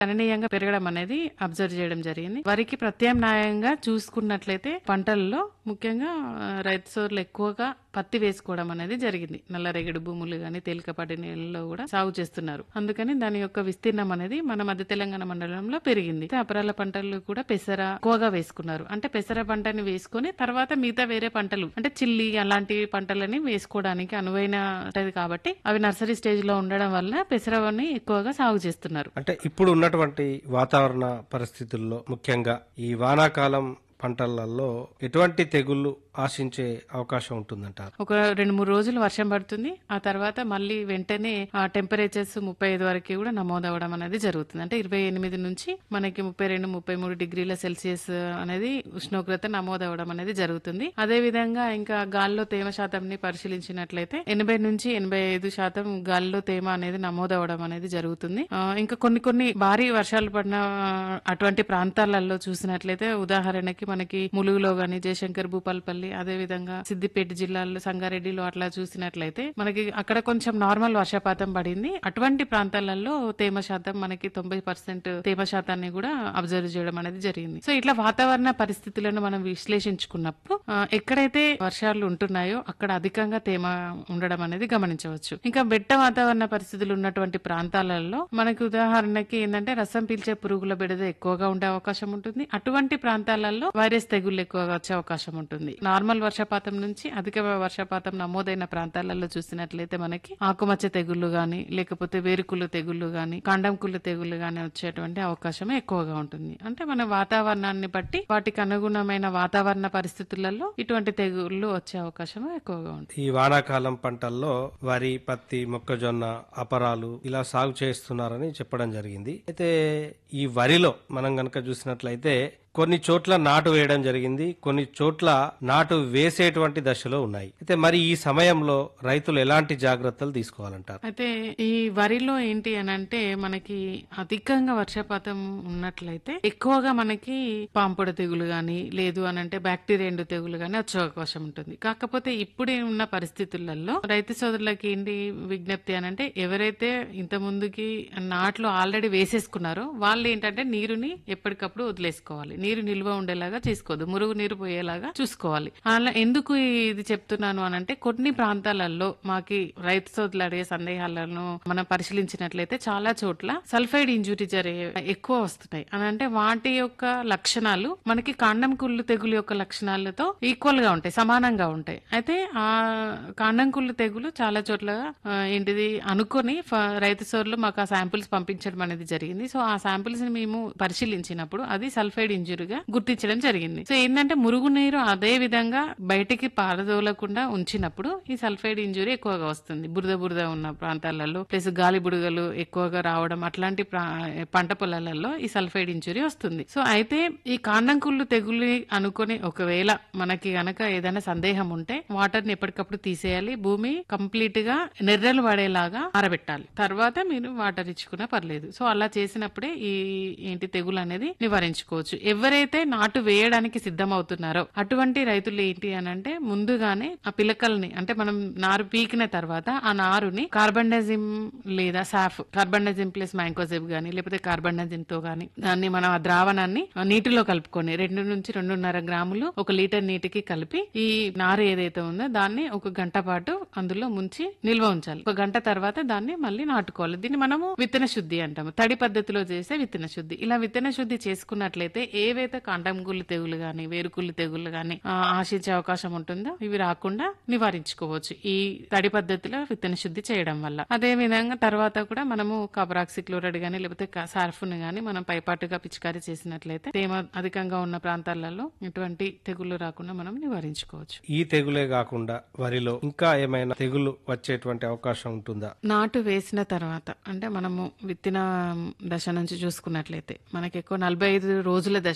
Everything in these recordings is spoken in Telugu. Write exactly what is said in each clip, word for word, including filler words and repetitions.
గణనీయంగా పెరగడం అనేది అబ్జర్వ్ చేయడం జరిగింది. వరికి ప్రత్యామ్నాయంగా చూసుకున్నట్లయితే పంటల్లో ముఖ్యంగా ఆ, రైతు సోదరులు ఎక్కువగా పత్తి వేసుకోవడం అనేది జరిగింది. నల్లరేగడి భూములు గాని తేలికపాటి నేలల్లో కూడా సాగు చేస్తున్నారు. అందుకని దాని యొక్క విస్తీర్ణం అనేది మన మధ్య తెలంగాణ మండలంలో పెరిగింది. అపరాల పంటలు కూడా పెసర ఎక్కువగా వేసుకున్నారు. అంటే పెసర పంటని వేసుకొని తర్వాత మిగతా వేరే పంటలు అంటే చిల్లి అలాంటి పంటలని వేసుకోవడానికి అనువైన ఉంటది కాబట్టి అవి నర్సరీ స్టేజ్ లో ఉండడం వల్ల పెసరని ఎక్కువగా సాగు చేస్తున్నారు. అంటే ఇప్పుడు ఉన్నటువంటి వాతావరణ పరిస్థితుల్లో ముఖ్యంగా ఈ వానాకాలం పంటలలో ఎటువంటి తెగుళ్లు ఆశించే అవకాశం ఉంటుందంటారు? ఒక రెండు మూడు రోజులు వర్షం పడుతుంది. ఆ తర్వాత మళ్ళీ వెంటనే ఆ టెంపరేచర్స్ ముప్పై ఐదు వరకు కూడా నమోదవడం అనేది జరుగుతుంది. అంటే ఇరవై ఎనిమిది నుంచి మనకి ముప్పై రెండు ముప్పై మూడు డిగ్రీల సెల్సియస్ అనేది ఉష్ణోగ్రత నమోదవడం అనేది జరుగుతుంది. అదే విధంగా ఇంకా గాల్లో తేమ శాతంని పరిశీలించినట్లయితే ఎనభై నుంచి ఎనభై ఐదు శాతం గాల్లో తేమ అనేది నమోదవడం అనేది జరుగుతుంది. ఆ, ఇంకా కొన్ని కొన్ని భారీ వర్షాలు పడిన ఆ, అటువంటి ప్రాంతాలలో చూసినట్లయితే ఉదాహరణకి మనకి ములుగులో గాని జయశంకర్ భూపాల్పల్లి అదే విధంగా సిద్దిపేట జిల్లాలో సంగారెడ్డిలో అట్లా చూసినట్లయితే మనకి అక్కడ కొంచెం నార్మల్ వర్షపాతం పడింది. అటువంటి ప్రాంతాలలో తేమ శాతం మనకి తొంభై పర్సెంట్ తేమ శాతాన్ని కూడా అబ్జర్వ్ చేయడం అనేది జరిగింది. సో ఇట్లా వాతావరణ పరిస్థితులను మనం విశ్లేషించుకున్నప్పుడు ఆ, ఎక్కడైతే వర్షాలు ఉంటున్నాయో అక్కడ అధికంగా తేమ ఉండడం అనేది గమనించవచ్చు. ఇంకా బెట్ట వాతావరణ పరిస్థితులు ఉన్నటువంటి ప్రాంతాలలో మనకి ఉదాహరణకి ఏంటంటే రసం పీల్చే పురుగుల బెడద ఎక్కువగా ఉండే అవకాశం ఉంటుంది. అటువంటి ప్రాంతాలలో వైరస్ తెగుళ్లు ఎక్కువగా వచ్చే అవకాశం ఉంటుంది. నార్మల్ వర్షపాతం నుంచి అధిక వర్షపాతం నమోదైన ప్రాంతాలలో చూసినట్లయితే మనకి ఆకుమచ్చ తెగుళ్లు గాని లేకపోతే వేరుకుళ్ళు తెగుళ్లు గాని కాండం కుళ్ళు తెగుళ్లు గాని వచ్చేటువంటి అవకాశం ఎక్కువగా ఉంటుంది. అంటే మన వాతావరణాన్ని బట్టి వాటికి అనుగుణమైన వాతావరణ పరిస్థితులలో ఇటువంటి తెగుళ్లు వచ్చే అవకాశం ఎక్కువగా ఉంటుంది. ఈ వానాకాలం పంటల్లో వరి, పత్తి, మొక్కజొన్న, అపరాలు ఇలా సాగు చేస్తున్నారని చెప్పడం జరిగింది. అయితే ఈ వరిలో మనం గనక చూసినట్లయితే కొన్ని చోట్ల నాటు వేయడం జరిగింది, కొన్ని చోట్ల నాటు వేసేటువంటి దశలో ఉన్నాయి. అయితే మరి ఈ సమయంలో రైతులు ఎలాంటి జాగ్రత్తలు తీసుకోవాలంటారు? అయితే ఈ వరిలో ఏంటి అని అంటే మనకి అధికంగా వర్షపాతం ఉన్నట్లయితే ఎక్కువగా మనకి పాంపొడ తెగులు గాని లేదు అని అంటే బ్యాక్టీరియా ఎండు తెగులు గాని వచ్చే అవకాశం ఉంటుంది. కాకపోతే ఇప్పుడే ఉన్న పరిస్థితులలో రైతు సోదరులకి ఏంటి విజ్ఞప్తి అని అంటే ఎవరైతే ఇంత ముందుకి నాట్లు ఆల్రెడీ వేసేసుకున్నారో వాళ్ళు ఏంటంటే నీరుని ఎప్పటికప్పుడు వదిలేసుకోవాలి. నీరు నిల్వ ఉండేలాగా చేసుకోవద్దు, మురుగు నీరు పోయేలాగా చూసుకోవాలి. అలా ఎందుకు ఇది చెప్తున్నాను అని అంటే కొన్ని ప్రాంతాలలో మాకి రైతు సోదరులు అడిగే సందేహాలను మనం పరిశీలించినట్లయితే చాలా చోట్ల సల్ఫైడ్ ఇంజురీ జరిగే ఎక్కువ వస్తున్నాయి అని అంటే వాటి యొక్క లక్షణాలు మనకి కాండం కుళ్ళు తెగులు యొక్క లక్షణాలతో ఈక్వల్ గా ఉంటాయి, సమానంగా ఉంటాయి. అయితే ఆ కాండం కుళ్ళు తెగులు చాలా చోట్ల ఆ, ఏంటిది అనుకుని ఫ- రైతు సోదరులు మాకు ఆ శాంపిల్స్ పంపించడం అనేది జరిగింది. సో ఆ శాంపిల్స్ ని మేము పరిశీలించినప్పుడు అది సల్ఫైడ్ ఇంజురీగా గుర్తించడం జరిగింది. సో ఏంటంటే మురుగునీరు అదే విధంగా బయటికి పారదోలకుండా ఉంచినప్పుడు ఈ సల్ఫైడ్ ఇంజురీ ఎక్కువగా వస్తుంది. బురద బురద ఉన్న ప్రాంతాలలో ప్లస్ గాలి బుడగలు ఎక్కువగా రావడం అట్లాంటి ప్రా- పంట పొలాలలో ఈ సల్ఫైడ్ ఇంజురీ వస్తుంది. సో అయితే ఈ కాండం కుళ్ళు తెగులు అనుకుని ఒకవేళ మనకి గనక ఏదైనా సందేహం ఉంటే వాటర్ ని ఎప్పటికప్పుడు తీసేయాలి. భూమి కంప్లీట్ గా నెర్రలు పడేలాగా ఆరబెట్టాలి. తర్వాత మీరు వాటర్ ఇచ్చుకున్నా పర్లేదు. సో అలా చేసినప్పుడే ఈ ఏంటి తెగులు అనేది నివారించుకోవచ్చు. ఎవరైతే నాటు వేయడానికి సిద్ధమవుతున్నారో అటువంటి రైతులు ఏంటి అని అంటే ముందుగానే ఆ పిలకల్ని అంటే మనం నారు పీకిన తర్వాత ఆ నారుని కార్బండజిమ్ లేదా సాఫ్ కార్బండజిమ్ ప్లస్ మ్యాంకోజెబ్ గానీ లేకపోతే కార్బండజిమ్ తో గానీ దాన్ని మనం ఆ ద్రావణాన్ని ఆ నీటిలో కలుపుకొని రెండు నుంచి రెండున్నర గ్రాములు ఒక లీటర్ నీటికి కలిపి ఈ నారు ఏదైతే ఉందో దాన్ని ఒక గంట పాటు అందులో ముంచి నిల్వ ఉంచాలి. ఒక గంట తర్వాత దాన్ని మళ్ళీ నాటుకోవాలి. దీన్ని మనము విత్తన శుద్ధి అంటాము. తడి పద్ధతిలో చేసే విత్తన శుద్ధి. ఇలా విత్తన శుద్ధి చేసుకున్నట్లయితే ఏవైతే కాండం కుళ్ళు తెగులు గాని వేరుకుళ్ళు తెగులు గాని ఆ, ఆశించే అవకాశం ఉంటుందో ఇవి రాకుండా నివారించుకోవచ్చు ఈ తడి పద్ధతిలో విత్తన శుద్ధి చేయడం వల్ల. అదే విధంగా తర్వాత కూడా మనము కాపరాక్సిక్లోరైడ్ గాని లేకపోతే సార్ఫ్ను గాని మనం పైపాటుగా పిచికారీ చేసినట్లయితే తేమ అధికంగా ఉన్న ప్రాంతాలలో ఎటువంటి తెగులు రాకుండా మనం నివారించుకోవచ్చు. ఈ తెగులే కాకుండా వరిలో ఇంకా ఏమైనా తెగులు వచ్చేటువంటి అవకాశం ఉంటుందా? నాటు వేసిన తర్వాత అంటే మనము విత్తన దశ నుంచి చూసుకున్నట్లయితే మనకి ఎక్కువ నలభై ఐదు రోజుల దశ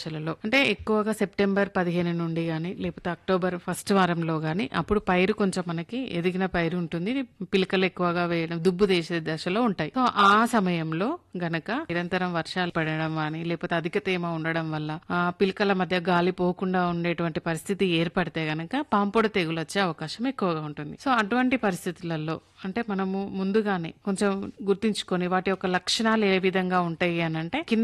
దశలలో అంటే ఎక్కువగా సెప్టెంబర్ పదిహేను నుండి గాని లేకపోతే అక్టోబర్ ఫస్ట్ వారంలో గాని అప్పుడు పైరు కొంచెం మనకి ఎదిగిన పైరు ఉంటుంది. పిలకలు ఎక్కువగా వేయడం దుబ్బు తీసే దశలో ఉంటాయి. సో ఆ సమయంలో గనక నిరంతరం వర్షాలు పడడం కానీ లేకపోతే అధిక తేమ ఉండడం వల్ల ఆ పిలకల మధ్య గాలి పోకుండా ఉండేటువంటి పరిస్థితి ఏర్పడితే గనక పాంపొడ తెగులు వచ్చే అవకాశం ఎక్కువగా ఉంటుంది. సో అటువంటి పరిస్థితులలో అంటే మనము ముందుగానే కొంచెం గుర్తించుకొని వాటి యొక్క లక్షణాలు ఏ విధంగా ఉంటాయి అని అంటే కింద